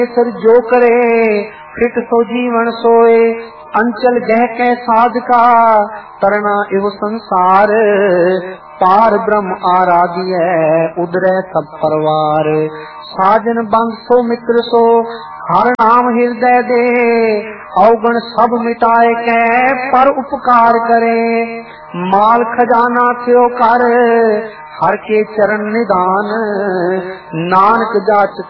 Sir जो करे fit so जीवन सोए, अंचल गह के साध का तरना इव संसार, पार ब्रह्म आराध्य उदरे सब परवार। साजन बंद सो मित्र सो हर नाम हृदय दे, अवगुण सब मिटाए के पर उपकार करे। माल खजाना क्यों कर हर के चरण निदान, नानक जाच